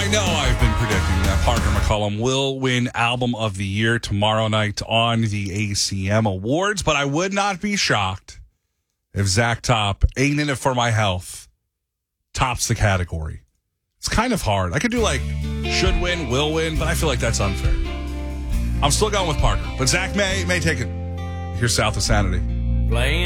I know I've been predicting that Parker McCollum will win Album of the Year tomorrow night on the ACM Awards, but I would not be shocked if Zach Top, Ain't In It For My Health, tops the category. It's kind of hard. I could do like should win, will win, but I feel like that's unfair. I'm still going with Parker, but Zach may take it. Here's South of Sanity. Playing